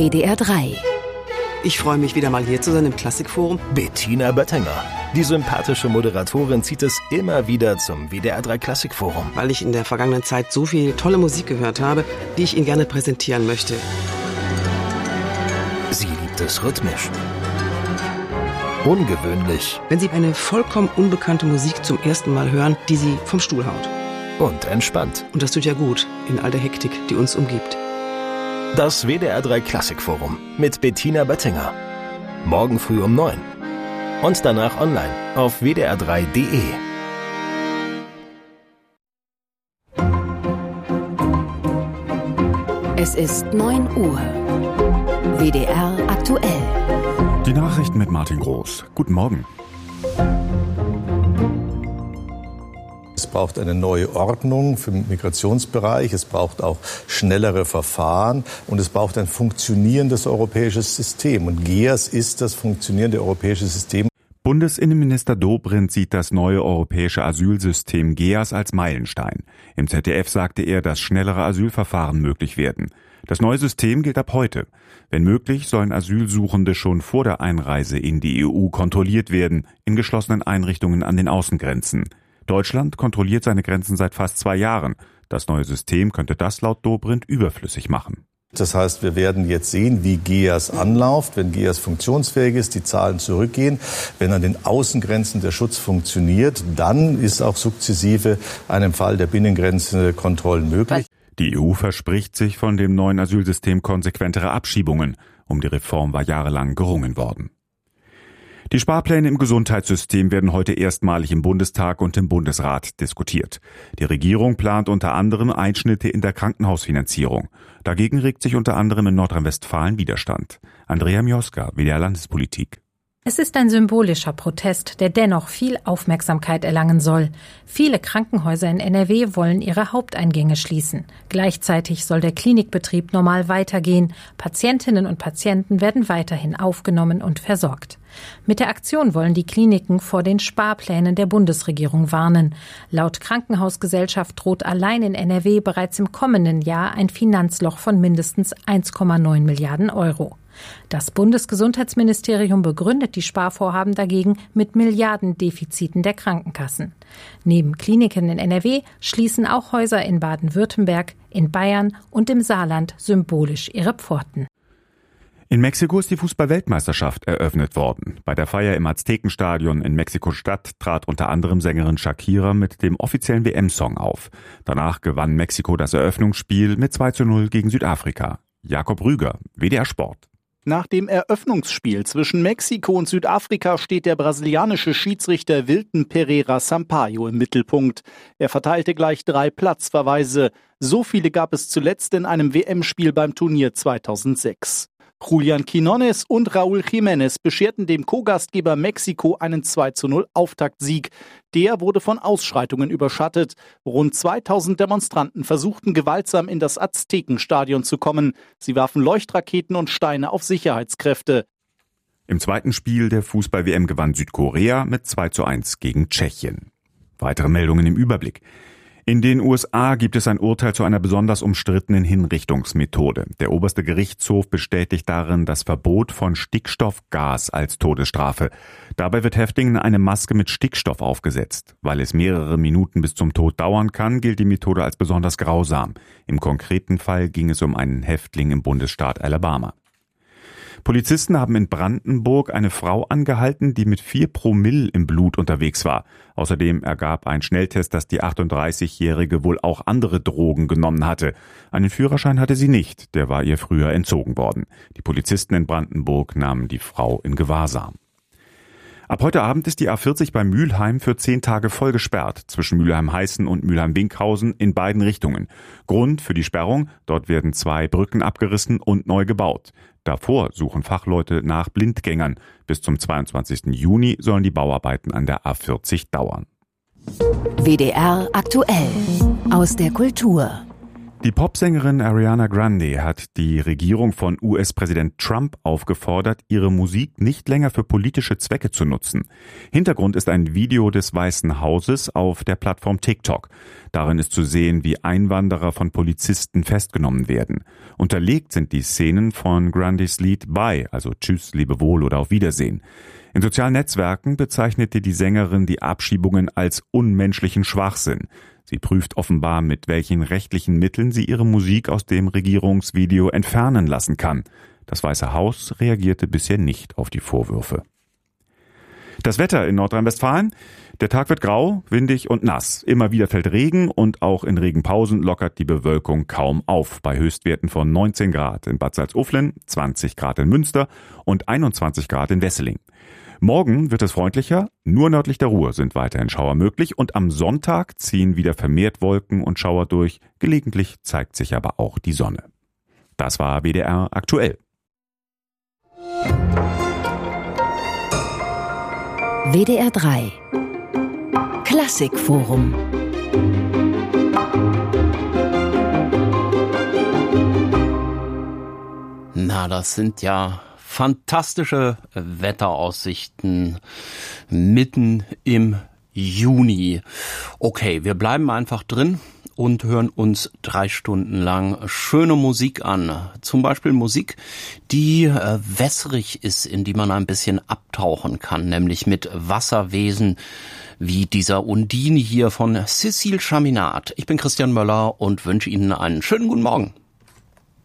WDR 3. Ich freue mich, wieder mal hier zu sein im Klassikforum. Bettina Böttinger. Die sympathische Moderatorin zieht es immer wieder zum WDR 3 Klassikforum. Weil ich in der vergangenen Zeit so viel tolle Musik gehört habe, die ich Ihnen gerne präsentieren möchte. Sie liebt es rhythmisch. Ungewöhnlich. Wenn Sie eine vollkommen unbekannte Musik zum ersten Mal hören, die Sie vom Stuhl haut. Und entspannt. Und das tut ja gut in all der Hektik, die uns umgibt. Das WDR 3 Klassikforum mit Bettina Böttinger. Morgen früh um 9. Und danach online auf wdr3.de. Es ist 9 Uhr. WDR aktuell. Die Nachrichten mit Martin Groß. Guten Morgen. Es braucht eine neue Ordnung für den Migrationsbereich, es braucht auch schnellere Verfahren und es braucht ein funktionierendes europäisches System. Und GEAS ist das funktionierende europäische System. Bundesinnenminister Dobrindt sieht das neue europäische Asylsystem GEAS als Meilenstein. Im ZDF sagte er, dass schnellere Asylverfahren möglich werden. Das neue System gilt ab heute. Wenn möglich, sollen Asylsuchende schon vor der Einreise in die EU kontrolliert werden, in geschlossenen Einrichtungen an den Außengrenzen. Deutschland kontrolliert seine Grenzen seit fast 2 Jahren. Das neue System könnte das laut Dobrindt überflüssig machen. Das heißt, wir werden jetzt sehen, wie GEAS anläuft, wenn GEAS funktionsfähig ist, die Zahlen zurückgehen. Wenn an den Außengrenzen der Schutz funktioniert, dann ist auch sukzessive einem Fall der Binnengrenzenkontrollen möglich. Die EU verspricht sich von dem neuen Asylsystem konsequentere Abschiebungen. Um die Reform war jahrelang gerungen worden. Die Sparpläne im Gesundheitssystem werden heute erstmalig im Bundestag und im Bundesrat diskutiert. Die Regierung plant unter anderem Einschnitte in der Krankenhausfinanzierung. Dagegen regt sich unter anderem in Nordrhein-Westfalen Widerstand. Andrea Mioska, WDR Landespolitik. Es ist ein symbolischer Protest, der dennoch viel Aufmerksamkeit erlangen soll. Viele Krankenhäuser in NRW wollen ihre Haupteingänge schließen. Gleichzeitig soll der Klinikbetrieb normal weitergehen. Patientinnen und Patienten werden weiterhin aufgenommen und versorgt. Mit der Aktion wollen die Kliniken vor den Sparplänen der Bundesregierung warnen. Laut Krankenhausgesellschaft droht allein in NRW bereits im kommenden Jahr ein Finanzloch von mindestens 1,9 Milliarden Euro. Das Bundesgesundheitsministerium begründet die Sparvorhaben dagegen mit Milliardendefiziten der Krankenkassen. Neben Kliniken in NRW schließen auch Häuser in Baden-Württemberg, in Bayern und im Saarland symbolisch ihre Pforten. In Mexiko ist die Fußball-Weltmeisterschaft eröffnet worden. Bei der Feier im Aztekenstadion in Mexiko-Stadt trat unter anderem Sängerin Shakira mit dem offiziellen WM-Song auf. Danach gewann Mexiko das Eröffnungsspiel mit 2:0 gegen Südafrika. Jakob Rüger, WDR Sport. Nach dem Eröffnungsspiel zwischen Mexiko und Südafrika steht der brasilianische Schiedsrichter Wilton Pereira Sampaio im Mittelpunkt. Er verteilte gleich 3 Platzverweise. So viele gab es zuletzt in einem WM-Spiel beim Turnier 2006. Julián Quiñones und Raúl Jiménez bescherten dem Co-Gastgeber Mexiko einen 2:0 Auftaktsieg. Der wurde von Ausschreitungen überschattet. Rund 2000 Demonstranten versuchten gewaltsam in das Aztekenstadion zu kommen. Sie warfen Leuchtraketen und Steine auf Sicherheitskräfte. Im zweiten Spiel der Fußball-WM gewann Südkorea mit 2:1 gegen Tschechien. Weitere Meldungen im Überblick. In den USA gibt es ein Urteil zu einer besonders umstrittenen Hinrichtungsmethode. Der oberste Gerichtshof bestätigt darin das Verbot von Stickstoffgas als Todesstrafe. Dabei wird Häftlingen eine Maske mit Stickstoff aufgesetzt. Weil es mehrere Minuten bis zum Tod dauern kann, gilt die Methode als besonders grausam. Im konkreten Fall ging es um einen Häftling im Bundesstaat Alabama. Polizisten haben in Brandenburg eine Frau angehalten, die mit 4 Promille im Blut unterwegs war. Außerdem ergab ein Schnelltest, dass die 38-Jährige wohl auch andere Drogen genommen hatte. Einen Führerschein hatte sie nicht, der war ihr früher entzogen worden. Die Polizisten in Brandenburg nahmen die Frau in Gewahrsam. Ab heute Abend ist die A40 bei Mülheim für 10 Tage voll gesperrt, zwischen Mülheim-Heißen und Mülheim-Winkhausen in beiden Richtungen. Grund für die Sperrung, dort werden 2 Brücken abgerissen und neu gebaut. Davor suchen Fachleute nach Blindgängern. Bis zum 22. Juni sollen die Bauarbeiten an der A40 dauern. WDR aktuell aus der Kultur. Die Popsängerin Ariana Grande hat die Regierung von US-Präsident Trump aufgefordert, ihre Musik nicht länger für politische Zwecke zu nutzen. Hintergrund ist ein Video des Weißen Hauses auf der Plattform TikTok. Darin ist zu sehen, wie Einwanderer von Polizisten festgenommen werden. Unterlegt sind die Szenen von Grandes Lied Bye, also Tschüss, Lebewohl oder Auf Wiedersehen. In sozialen Netzwerken bezeichnete die Sängerin die Abschiebungen als unmenschlichen Schwachsinn. Sie prüft offenbar, mit welchen rechtlichen Mitteln sie ihre Musik aus dem Regierungsvideo entfernen lassen kann. Das Weiße Haus reagierte bisher nicht auf die Vorwürfe. Das Wetter in Nordrhein-Westfalen: Der Tag wird grau, windig und nass. Immer wieder fällt Regen und auch in Regenpausen lockert die Bewölkung kaum auf. Bei Höchstwerten von 19 Grad in Bad Salzuflen, 20 Grad in Münster und 21 Grad in Wesseling. Morgen wird es freundlicher, nur nördlich der Ruhr sind weiterhin Schauer möglich und am Sonntag ziehen wieder vermehrt Wolken und Schauer durch. Gelegentlich zeigt sich aber auch die Sonne. Das war WDR aktuell. WDR 3 Klassikforum. Na, das sind ja fantastische Wetteraussichten mitten im Juni. Okay, wir bleiben einfach drin und hören uns 3 Stunden lang schöne Musik an. Zum Beispiel Musik, die wässrig ist, in die man ein bisschen abtauchen kann, nämlich mit Wasserwesen wie dieser Undine hier von Cécile Chaminade. Ich bin Christian Möller und wünsche Ihnen einen schönen guten Morgen.